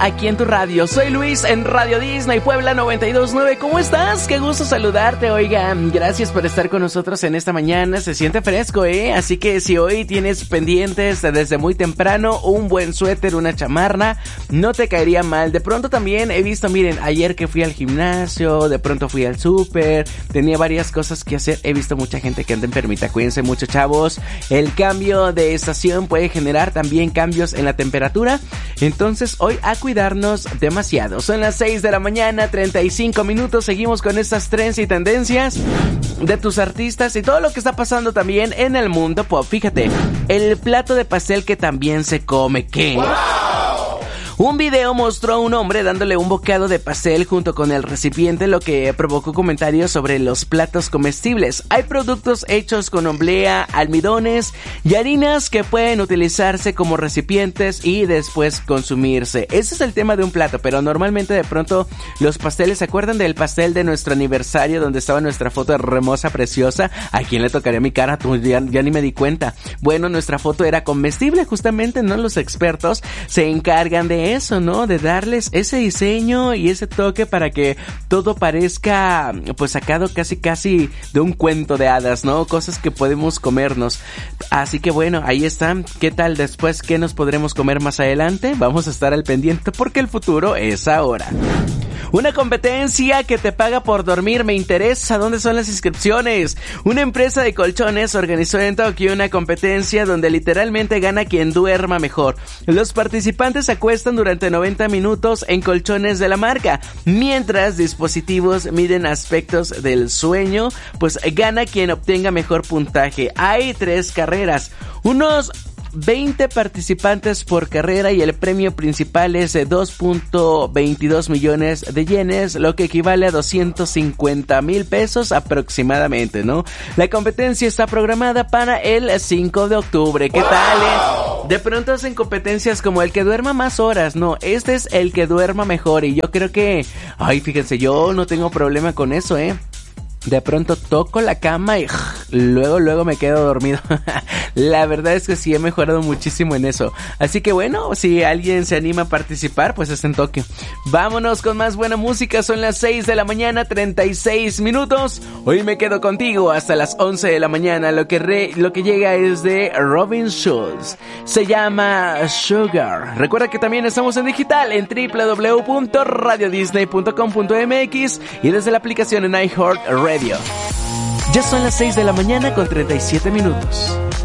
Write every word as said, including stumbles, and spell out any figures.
aquí en tu radio. Soy Luis en Radio Disney Puebla noventa y dos punto nueve. ¿Cómo estás? Qué gusto saludarte. Oigan, gracias por estar con nosotros en esta mañana. Se siente fresco, ¿eh? Así que si hoy tienes pendientes desde muy temprano, un buen suéter, una chamarra, no te caería mal. De pronto también he visto, miren, ayer que fui al gimnasio, de pronto fui al súper, tenía varias cosas que hacer. He visto mucha gente que anda enfermita. Cuídense mucho, chavos. El cambio de estación puede generar también cambios en la temperatura. Entonces hoy a cuidarnos demasiado. Son las seis de la mañana, treinta y cinco minutos. Seguimos con estas trends y tendencias de tus artistas y todo lo que está pasando también en el mundo pop. Fíjate, el plato de pastel que también se come. ¿Qué? ¡Wow! Un video mostró a un hombre dándole un bocado de pastel junto con el recipiente, lo que provocó comentarios sobre los platos comestibles. Hay productos hechos con oblea, almidones y harinas que pueden utilizarse como recipientes y después consumirse. Ese es el tema de un plato, pero normalmente de pronto los pasteles, ¿se acuerdan del pastel de nuestro aniversario donde estaba nuestra foto hermosa, preciosa? ¿A quién le tocaría mi cara? Tú, ya, ya ni me di cuenta. Bueno, nuestra foto era comestible, justamente, ¿no? Los expertos se encargan de eso, ¿no? De darles ese diseño y ese toque para que todo parezca pues sacado casi casi de un cuento de hadas, ¿no? Cosas que podemos comernos. Así que bueno, ahí están. ¿Qué tal después? ¿Qué nos podremos comer más adelante? Vamos a estar al pendiente porque el futuro es ahora. Una competencia que te paga por dormir, me interesa. ¿Dónde son las inscripciones? Una empresa de colchones organizó en Tokio una competencia donde literalmente gana quien duerma mejor. Los participantes se acuestan durante noventa minutos en colchones de la marca, mientras dispositivos miden aspectos del sueño, pues gana quien obtenga mejor puntaje. Hay tres carreras, unos veinte participantes por carrera y el premio principal es de dos punto veintidós millones de yenes, lo que equivale a doscientos cincuenta mil pesos aproximadamente, ¿no? La competencia está programada para el cinco de octubre. ¿Qué tal, eh? De pronto hacen competencias como el que duerma más horas, no, este es el que duerma mejor y yo creo que, ay, fíjense, yo no tengo problema con eso, ¿eh? De pronto toco la cama y luego, luego me quedo dormido. La verdad es que sí he mejorado muchísimo en eso. Así que bueno, si alguien se anima a participar, pues es en Tokio. Vámonos con más buena música. Son las seis de la mañana, treinta y seis minutos. Hoy me quedo contigo hasta las once de la mañana. Lo que, re, lo que llega es de Robin Schulz. Se llama Sugar. Recuerda que también estamos en digital en doble u doble u doble u punto radio disney punto com punto m x y desde la aplicación en iHeartRadio. Ya son las seis de la mañana con treinta y siete minutos.